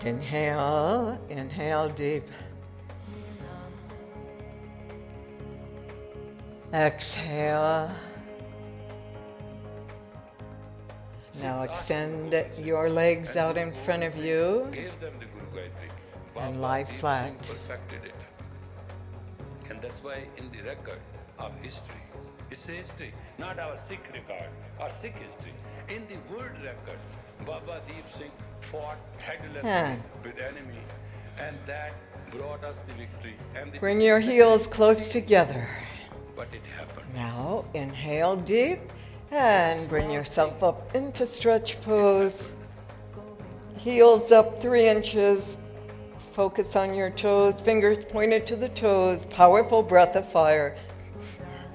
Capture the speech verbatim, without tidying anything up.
Inhale, inhale deep. Exhale. Now extend your legs out in front of you and lie flat. And that's why in the record of history, it says, not our Sikh record or Sikh history, in the world record, Baba Deep Singh fought tirelessly Yeah. with enemy, and that brought us the victory. And the Bring your heels close together. But it happened. Now inhale deep and bring yourself up into stretch pose. Heels up three inches. Focus on your toes, fingers pointed to the toes. Powerful breath of fire.